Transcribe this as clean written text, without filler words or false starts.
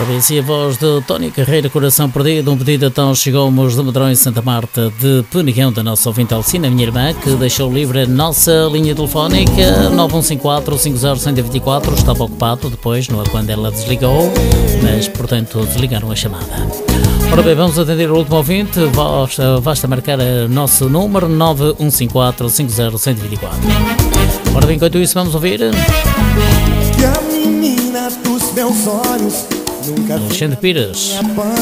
Província, a voz de Tony Carreira, Coração Perdido. Um pedido então chegou-nos de Medrões, Santa Marta de Penigão, da nossa ouvinte Alcina, minha irmã, que deixou livre a nossa linha telefónica 9154-50124. Estava ocupado depois, não é quando ela desligou, mas portanto desligaram a chamada. Ora bem, vamos atender o último ouvinte. Basta marcar o nosso número 9154-50124. Ora bem, enquanto isso vamos ouvir Que a menina dos meus olhos nunca Alexandre Pires.